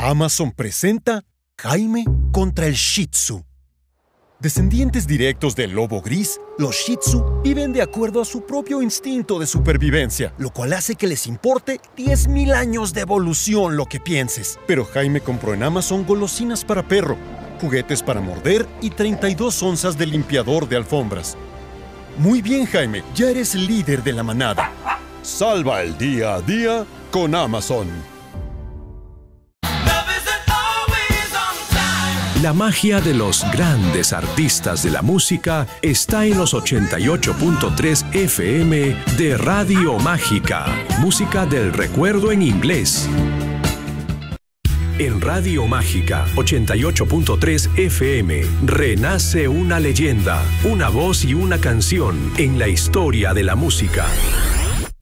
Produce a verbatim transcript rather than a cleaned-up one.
Amazon presenta Jaime contra el Shih Tzu. Descendientes directos del lobo gris, los Shih Tzu viven de acuerdo a su propio instinto de supervivencia, lo cual hace que les importe diez mil años de evolución lo que pienses. Pero Jaime compró en Amazon golosinas para perro, juguetes para morder y treinta y dos onzas de limpiador de alfombras. Muy bien, Jaime, ya eres líder de la manada. Salva el día a día con Amazon. La magia de los grandes artistas de la música está en los ochenta y ocho punto tres F M de Radio Mágica. Música del recuerdo en inglés. En Radio Mágica ochenta y ocho punto tres F M renace una leyenda, una voz y una canción en la historia de la música.